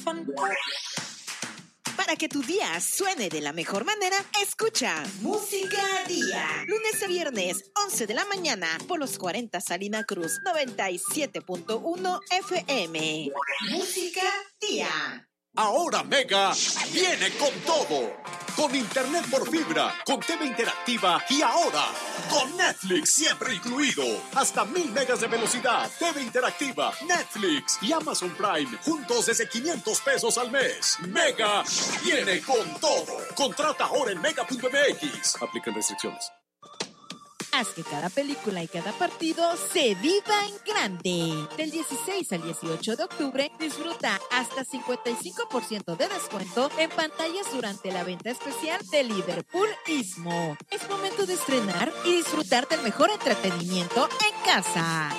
smartphone. Para que tu día suene de la mejor manera, escucha Música Día. Lunes a viernes, 11 de la mañana, por los 40 Salina Cruz, 97.1 FM. Música Día. Ahora Mega viene con todo. Con internet por fibra, con TV interactiva y ahora con Netflix siempre incluido. Hasta 1000 megas de velocidad, TV interactiva, Netflix y Amazon Prime juntos desde 500 pesos al mes. Mega viene con todo. Contrata ahora en mega.mx. Aplican restricciones. Haz que cada película y cada partido se viva en grande. Del 16 al 18 de octubre, disfruta hasta 55% de descuento en pantallas durante la venta especial de Liverpool Istmo. Es momento de estrenar y disfrutar del mejor entretenimiento en casa.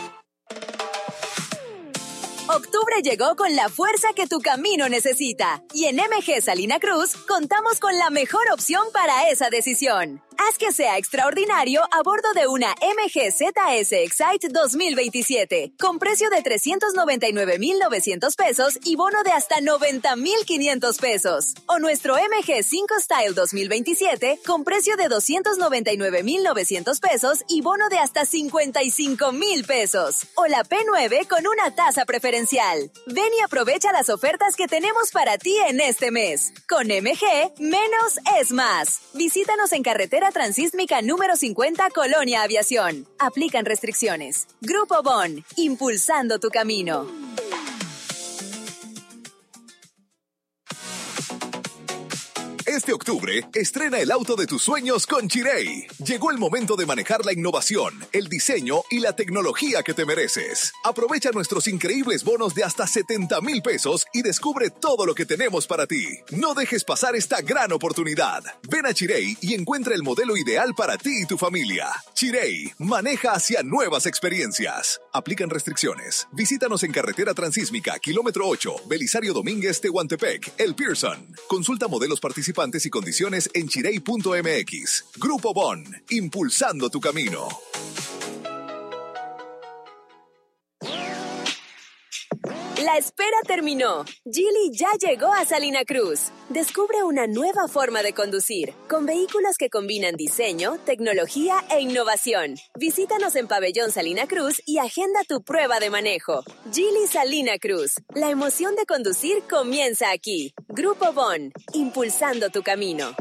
Octubre llegó con la fuerza que tu camino necesita. Y en MG Salina Cruz contamos con la mejor opción para esa decisión. Haz que sea extraordinario a bordo de una MG ZS Excite 2027, con precio de 399,900 pesos y bono de hasta 90,500 pesos. O nuestro MG 5 Style 2027, con precio de 299,900 pesos y bono de hasta 55,000 pesos. O la P9 con una tasa preferencial. Ven y aprovecha las ofertas que tenemos para ti en este mes. Con MG, menos es más. Visítanos en carretera Transísmica número 50, Colonia Aviación. Aplican restricciones. Grupo Bon, impulsando tu camino. Este octubre, estrena el auto de tus sueños con Chirey. Llegó el momento de manejar la innovación, el diseño y la tecnología que te mereces. Aprovecha nuestros increíbles bonos de hasta 70,000 pesos y descubre todo lo que tenemos para ti. No dejes pasar esta gran oportunidad. Ven a Chirey y encuentra el modelo ideal para ti y tu familia. Chirey, maneja hacia nuevas experiencias. Aplican restricciones. Visítanos en carretera Transísmica, kilómetro 8, Belisario Domínguez, Tehuantepec, El Pearson. Consulta modelos participantes y condiciones en chirey.mx. Grupo Bon, impulsando tu camino. La espera terminó. Geely ya llegó a Salina Cruz. Descubre una nueva forma de conducir, con vehículos que combinan diseño, tecnología e innovación. Visítanos en Pabellón Salina Cruz y agenda tu prueba de manejo. Geely Salina Cruz. La emoción de conducir comienza aquí. Grupo Bon, impulsando tu camino.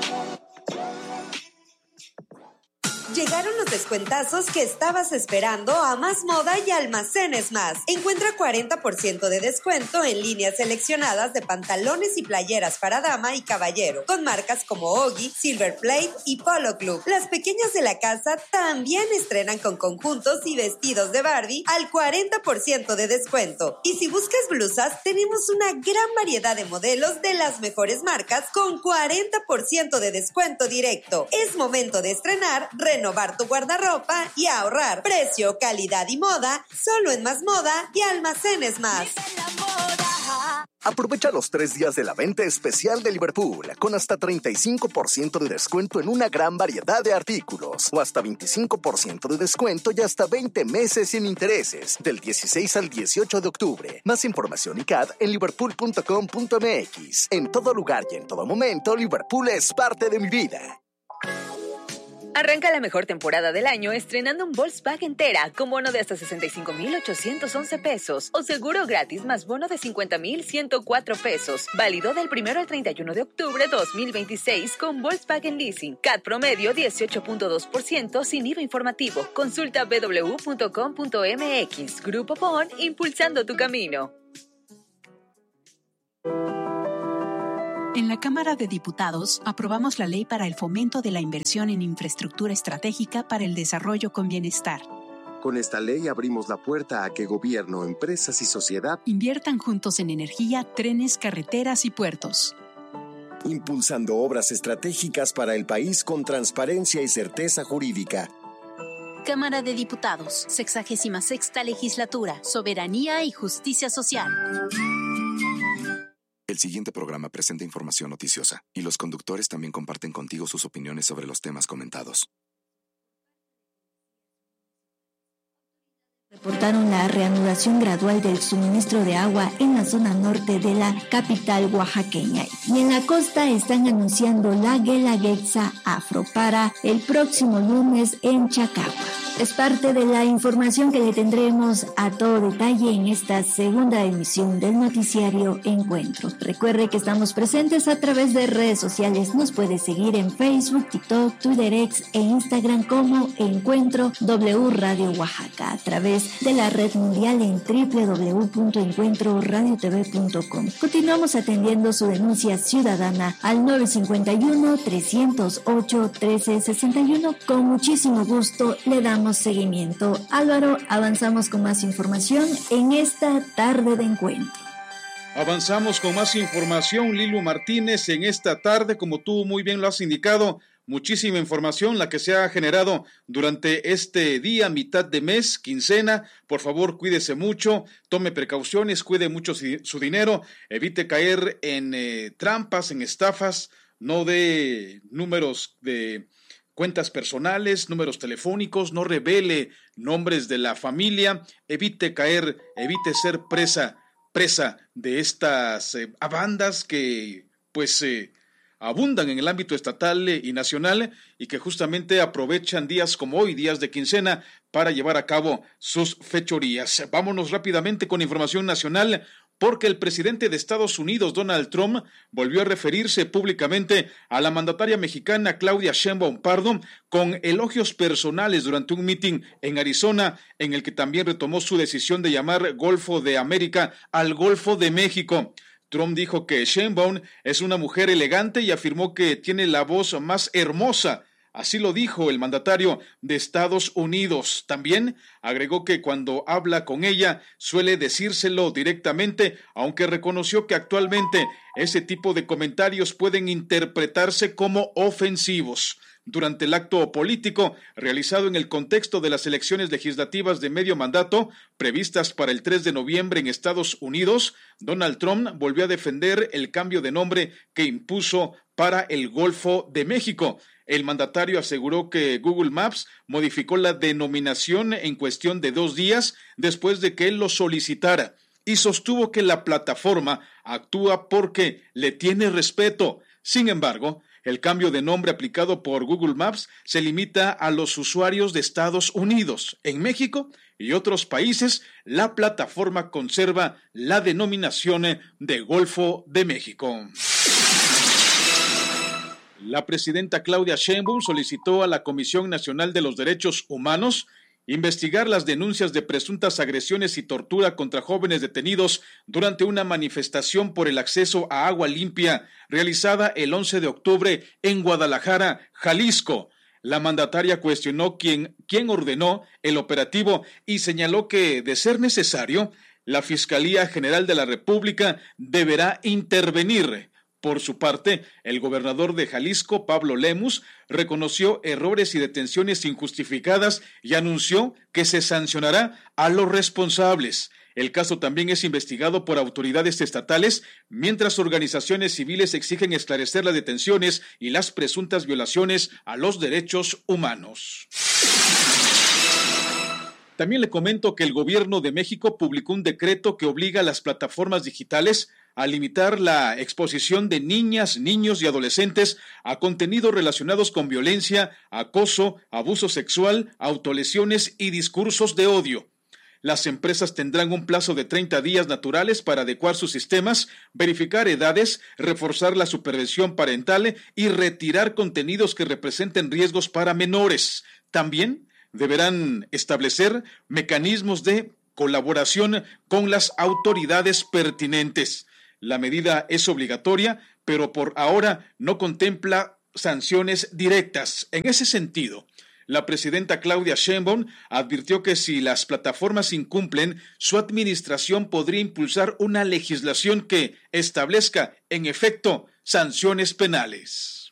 Llegaron los descuentazos que estabas esperando a Más Moda y Almacenes Más. Encuentra 40% de descuento en líneas seleccionadas de pantalones y playeras para dama y caballero, con marcas como Oggy, Silver Plate y Polo Club. Las pequeñas de la casa también estrenan con conjuntos y vestidos de Barbie al 40% de descuento. Y si buscas blusas, tenemos una gran variedad de modelos de las mejores marcas con 40% de descuento directo. Es momento de estrenar, renovar tu guardarropa y ahorrar. Precio, calidad y moda, solo en Más Moda y Almacenes Más. Aprovecha los 3 días de la venta especial de Liverpool, con hasta 35% de descuento en una gran variedad de artículos, o hasta 25% de descuento y hasta 20 meses sin intereses, del 16 al 18 de octubre. Más información y CAD en liverpool.com.mx. En todo lugar y en todo momento, Liverpool es parte de mi vida. Arranca la mejor temporada del año estrenando un Volkswagen Tera con bono de hasta 65,811 pesos o seguro gratis más bono de 50,104 pesos. Válido del 1 al 31 de octubre 2026 con Volkswagen Leasing. CAT promedio 18.2% sin IVA informativo. Consulta www.com.mx. Grupo PON, impulsando tu camino. En la Cámara de Diputados aprobamos la ley para el fomento de la inversión en infraestructura estratégica para el desarrollo con bienestar. Con esta ley abrimos la puerta a que gobierno, empresas y sociedad inviertan juntos en energía, trenes, carreteras y puertos. Impulsando obras estratégicas para el país con transparencia y certeza jurídica. Cámara de Diputados, 66ª Legislatura, Soberanía y Justicia Social. El siguiente programa presenta información noticiosa, y los conductores también comparten contigo sus opiniones sobre los temas comentados. Reportaron la reanudación gradual del suministro de agua en la zona norte de la capital oaxaqueña. Y en la costa están anunciando la Guelaguetza Afro para el próximo lunes en Chacagua. Es parte de la información que le tendremos a todo detalle en esta segunda emisión del noticiario Encuentro. Recuerde que estamos presentes a través de redes sociales. Nos puede seguir en Facebook, TikTok, Twitter X e Instagram como Encuentro W Radio Oaxaca, a través de la red mundial en www.encuentroradiotv.com. Continuamos atendiendo su denuncia ciudadana al 951-308-1361. Con muchísimo gusto le damos seguimiento. Álvaro, avanzamos con más información en esta tarde de encuentro. Avanzamos con más información, Lilu Martínez, en esta tarde, como tú muy bien lo has indicado, muchísima información la que se ha generado durante este día, mitad de mes, quincena. Por favor, cuídese mucho, tome precauciones, cuide mucho su dinero, evite caer en trampas, en estafas, no dé números de cuentas personales, números telefónicos, no revele nombres de la familia, evite ser presa de estas bandas que abundan en el ámbito estatal y nacional y que justamente aprovechan días como hoy, días de quincena, para llevar a cabo sus fechorías. Vámonos rápidamente con información nacional, porque el presidente de Estados Unidos, Donald Trump, volvió a referirse públicamente a la mandataria mexicana Claudia Sheinbaum Pardo con elogios personales durante un mitin en Arizona, en el que también retomó su decisión de llamar Golfo de América al Golfo de México. Trump dijo que Sheinbaum es una mujer elegante y afirmó que tiene la voz más hermosa. Así lo dijo el mandatario de Estados Unidos. También agregó que cuando habla con ella suele decírselo directamente, aunque reconoció que actualmente ese tipo de comentarios pueden interpretarse como ofensivos. Durante el acto político realizado en el contexto de las elecciones legislativas de medio mandato previstas para el 3 de noviembre en Estados Unidos, Donald Trump volvió a defender el cambio de nombre que impuso para el Golfo de México. El mandatario aseguró que Google Maps modificó la denominación en cuestión de 2 días después de que él lo solicitara y sostuvo que la plataforma actúa porque le tiene respeto. Sin embargo, el cambio de nombre aplicado por Google Maps se limita a los usuarios de Estados Unidos. En México y otros países, la plataforma conserva la denominación de Golfo de México. La presidenta Claudia Sheinbaum solicitó a la Comisión Nacional de los Derechos Humanos investigar las denuncias de presuntas agresiones y tortura contra jóvenes detenidos durante una manifestación por el acceso a agua limpia realizada el 11 de octubre en Guadalajara, Jalisco. La mandataria cuestionó quién ordenó el operativo y señaló que, de ser necesario, la Fiscalía General de la República deberá intervenir. Por su parte, el gobernador de Jalisco, Pablo Lemus, reconoció errores y detenciones injustificadas y anunció que se sancionará a los responsables. El caso también es investigado por autoridades estatales, mientras organizaciones civiles exigen esclarecer las detenciones y las presuntas violaciones a los derechos humanos. También le comento que el gobierno de México publicó un decreto que obliga a las plataformas digitales a limitar la exposición de niñas, niños y adolescentes a contenidos relacionados con violencia, acoso, abuso sexual, autolesiones y discursos de odio. Las empresas tendrán un plazo de 30 días naturales para adecuar sus sistemas, verificar edades, reforzar la supervisión parental y retirar contenidos que representen riesgos para menores. También deberán establecer mecanismos de colaboración con las autoridades pertinentes. La medida es obligatoria, pero por ahora no contempla sanciones directas. En ese sentido, la presidenta Claudia Sheinbaum advirtió que si las plataformas incumplen, su administración podría impulsar una legislación que establezca, en efecto, sanciones penales.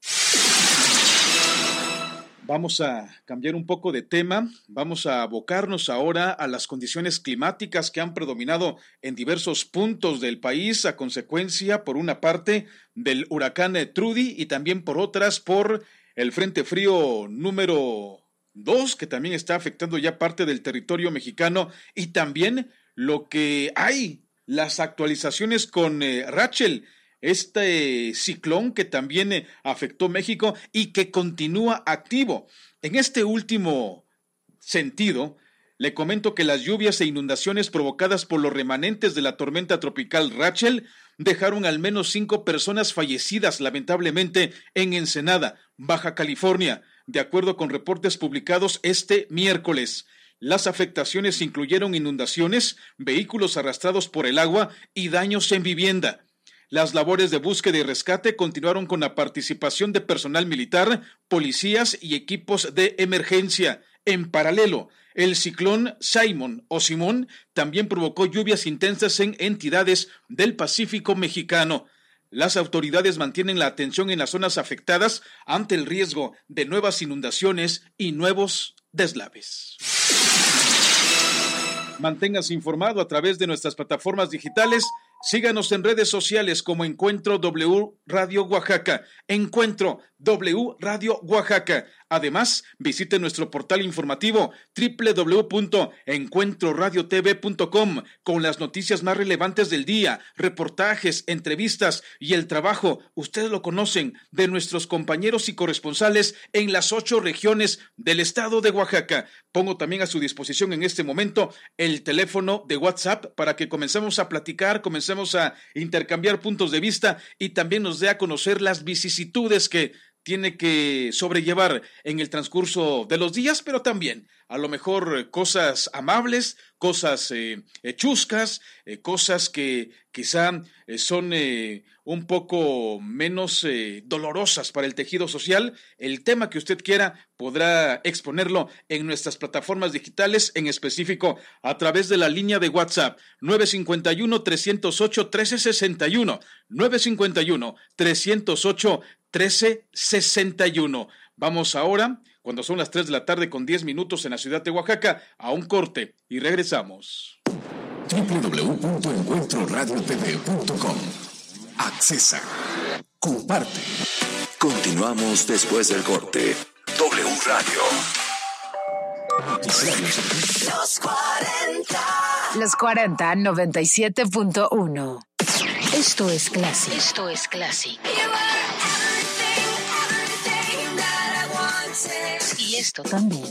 Vamos a cambiar un poco de tema, vamos a abocarnos ahora a las condiciones climáticas que han predominado en diversos puntos del país a consecuencia, por una parte, del huracán Trudy y también por otras, por el Frente Frío número 2 que también está afectando ya parte del territorio mexicano, y también lo que hay, las actualizaciones con Rachel, este ciclón que también afectó México y que continúa activo. En este último sentido, le comento que las lluvias e inundaciones provocadas por los remanentes de la tormenta tropical Rachel dejaron al menos 5 personas fallecidas, lamentablemente, en Ensenada, Baja California, de acuerdo con reportes publicados este miércoles. Las afectaciones incluyeron inundaciones, vehículos arrastrados por el agua y daños en vivienda. Las labores de búsqueda y rescate continuaron con la participación de personal militar, policías y equipos de emergencia. En paralelo, el ciclón Simón también provocó lluvias intensas en entidades del Pacífico mexicano. Las autoridades mantienen la atención en las zonas afectadas ante el riesgo de nuevas inundaciones y nuevos deslaves. Manténgase informado a través de nuestras plataformas digitales. Síganos en redes sociales como Encuentro W Radio Oaxaca. Encuentro W Radio Oaxaca. Además, visite nuestro portal informativo www.encuentroradiotv.com con las noticias más relevantes del día, reportajes, entrevistas y el trabajo, ustedes lo conocen, de nuestros compañeros y corresponsales en las 8 regiones del estado de Oaxaca. Pongo también a su disposición en este momento el teléfono de WhatsApp para que comencemos a platicar, comencemos a intercambiar puntos de vista y también nos dé a conocer las vicisitudes que tiene que sobrellevar en el transcurso de los días, pero también a lo mejor cosas amables, cosas chuscas, cosas que quizá son un poco menos dolorosas para el tejido social. El tema que usted quiera podrá exponerlo en nuestras plataformas digitales, en específico a través de la línea de WhatsApp 951-308-1361, 951-308-1361. Vamos ahora, cuando son las 3 de la tarde con 10 minutos en la ciudad de Oaxaca, a un corte y regresamos. www.encuentroradiotv.com. Accesa. Comparte. Continuamos después del corte. W Radio. Los 40. Los 40, 97.1. Esto es Classic. Esto es Classic. Y esto también.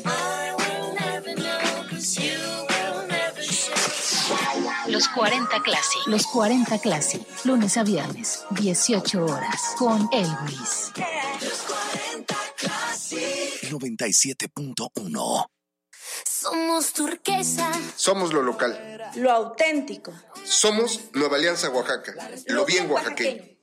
Los 40 Classic. Los 40 Classic. Lunes a viernes, 18 horas. Con Elvis. 97.1. Somos turquesa. Somos lo local. Lo auténtico. Somos Nueva Alianza Oaxaca. Lo bien oaxaqueño.